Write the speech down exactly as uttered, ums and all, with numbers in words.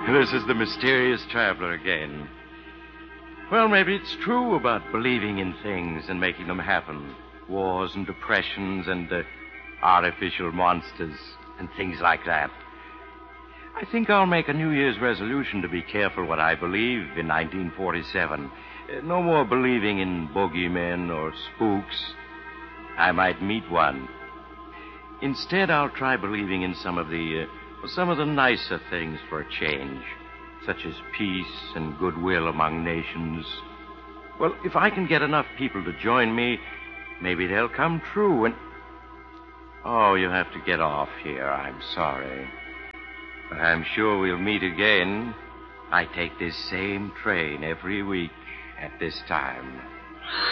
This is the mysterious traveler again. Well, maybe it's true about believing in things and making them happen. Wars and depressions and uh, artificial monsters and things like that. I think I'll make a New Year's resolution to be careful what I believe in nineteen forty-seven. Uh, no more believing in bogeymen or spooks. I might meet one. Instead, I'll try believing in some of the uh, some of the nicer things for a change, such as peace and goodwill among nations. Well, if I can get enough people to join me, maybe they'll come true and... Oh, you have to get off here. I'm sorry. But I'm sure we'll meet again. I take this same train every week at this time.